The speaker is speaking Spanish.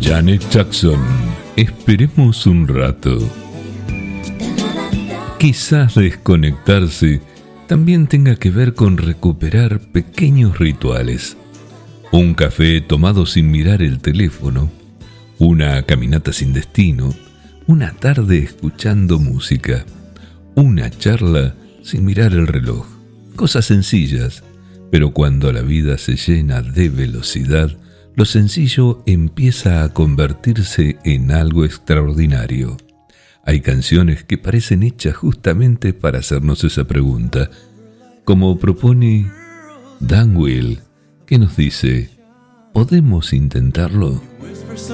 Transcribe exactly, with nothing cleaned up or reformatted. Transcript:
Janet Jackson, esperemos un rato. Quizás desconectarse también tenga que ver con recuperar pequeños rituales. Un café tomado sin mirar el teléfono, una caminata sin destino, una tarde escuchando música, una charla sin mirar el reloj. Cosas sencillas, pero cuando la vida se llena de velocidad, lo sencillo empieza a convertirse en algo extraordinario. Hay canciones que parecen hechas justamente para hacernos esa pregunta, como propone Dan Will, que nos dice: ¿podemos intentarlo?